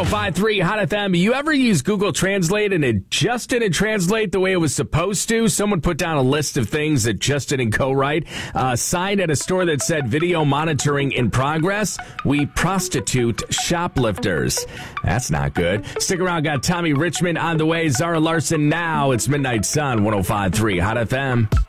105.3 Hot FM. You ever use Google Translate and it just didn't translate the way it was supposed to? Someone put down a list of things that just didn't go right. Sign at a store that said video monitoring in progress. We prostitute shoplifters. That's not good. Stick around. Got Tommy Richmond on the way. Zara Larson now. It's Midnight Sun, 105.3 Hot FM.